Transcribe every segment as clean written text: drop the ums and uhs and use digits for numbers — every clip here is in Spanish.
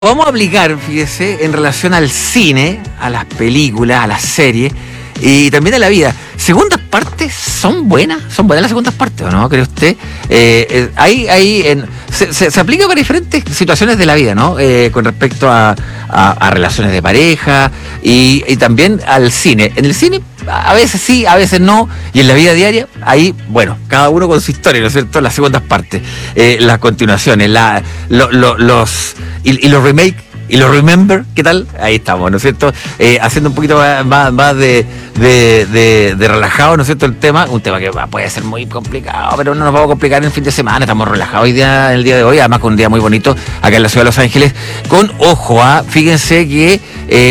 Vamos a aplicar, fíjese, en relación al cine, a las películas, a las series y también a la vida. ¿Segundas partes son buenas? ¿Son buenas las segundas partes o no? ¿Cree usted? Se aplica para diferentes situaciones de la vida, ¿no? Con respecto a relaciones de pareja y también al cine. En el cine a veces sí, a veces no, y en la vida diaria, ahí, bueno, cada uno con su historia, ¿no es cierto? Las segundas partes, las continuaciones, los remakes y los remember, ¿qué tal? Ahí estamos, ¿no es cierto? Haciendo un poquito más de relajado, ¿no es cierto? El tema, un tema que puede ser muy complicado, pero no nos vamos a complicar en el fin de semana, estamos relajados el día de hoy, además con un día muy bonito acá en la ciudad de Los Ángeles, con ojo, fíjense que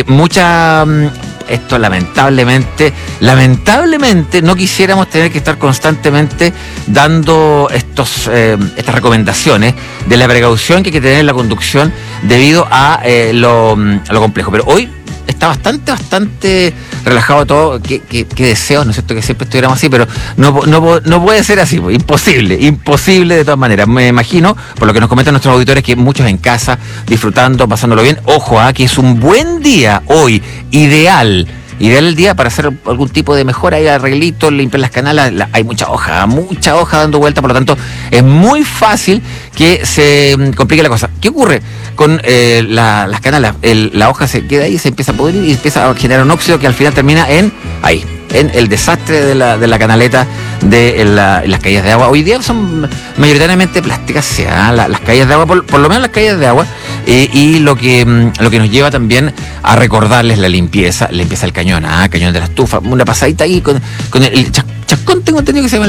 esto lamentablemente no quisiéramos tener que estar constantemente dando estas recomendaciones de la precaución que hay que tener en la conducción debido a lo complejo. Pero hoy está bastante relajado todo, que deseo, ¿no es cierto?, que siempre estuviéramos así, pero no puede ser así, pues, imposible de todas maneras. Me imagino, por lo que nos comentan nuestros auditores, que muchos en casa, disfrutando, pasándolo bien. Ojo, que es un buen día hoy, ideal el día para hacer algún tipo de mejora, ir a arreglitos, limpiar las canales. Hay mucha hoja dando vuelta, por lo tanto es muy fácil que se complique la cosa. ¿Qué ocurre con las canales? La hoja se queda ahí, se empieza a pudrir y empieza a generar un óxido que al final termina en el desastre de la canaleta, de las caídas de agua. Hoy día son mayoritariamente plásticas, las caídas de agua, por lo menos las caídas de agua, y lo que nos lleva también a recordarles la limpieza del cañón, cañón de la estufa, una pasadita ahí con el chascón, tengo entendido que se llama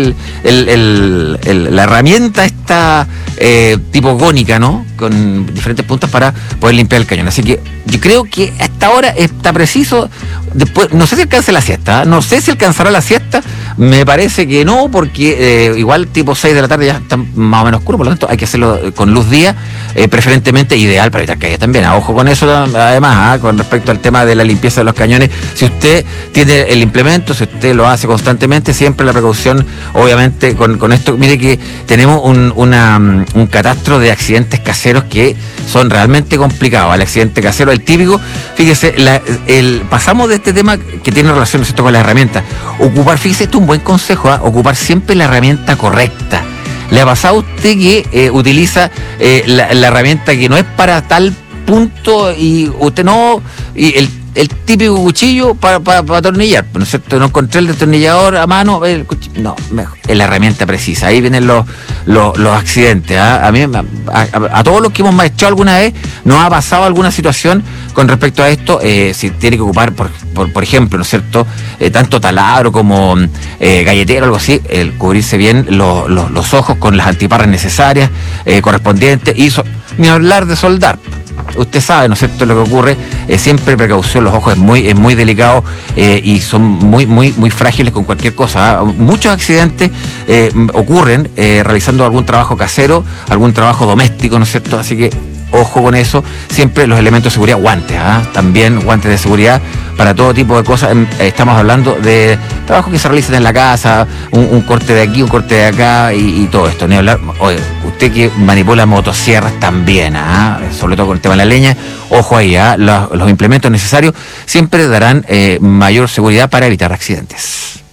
la herramienta esta tipo gónica, ¿no?, con diferentes puntas para poder limpiar el cañón. Así que yo creo que hasta ahora está preciso. Después, no sé si alcance la siesta, no sé si alcanzará la siesta, me parece que no, porque igual tipo 6 de la tarde ya está más o menos oscuro, por lo tanto hay que hacerlo con luz día, preferentemente ideal para evitar caídas también. Ojo con eso, además, con respecto al tema de la limpieza de los cañones, si usted tiene el implemento, si usted lo hace constantemente, siempre la precaución, obviamente, con esto. Mire que tenemos un catastro de accidentes caseros que son realmente complicados. El accidente casero, el típico, fíjese, pasamos de este tema que tiene relación, ¿no es cierto?, con la herramienta. Fíjese, esto es un buen consejo, ocupar siempre la herramienta correcta. ¿Le ha pasado a usted que utiliza la herramienta que no es para tal punto y usted no, y el típico cuchillo para atornillar, ¿no es cierto? No encontré el destornillador a mano, no, mejor, es la herramienta precisa. Ahí vienen los accidentes. A mí, a todos los que hemos echado alguna vez, nos ha pasado alguna situación con respecto a esto. Si tiene que ocupar, por ejemplo, ¿no es cierto?, tanto taladro como galletero, algo así, cubrirse bien los ojos con las antiparras necesarias, correspondientes, y ni hablar de soldar. Usted sabe, ¿no es cierto?, lo que ocurre, siempre precaución, los ojos es muy delicado, y son muy frágiles con cualquier cosa. Muchos accidentes ocurren realizando algún trabajo casero, algún trabajo doméstico, ¿no es cierto? Así que ojo con eso, siempre los elementos de seguridad, guantes, también guantes de seguridad para todo tipo de cosas. Estamos hablando de trabajos que se realizan en la casa, un corte de aquí, un corte de acá y todo esto. Ni hablar, oye, usted que manipula motosierras también, sobre todo con el tema de la leña, ojo ahí, los implementos necesarios siempre darán mayor seguridad para evitar accidentes.